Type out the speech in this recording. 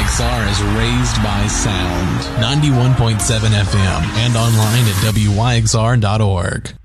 WYXR is raised by sound. 91.7 FM and online at WYXR.org.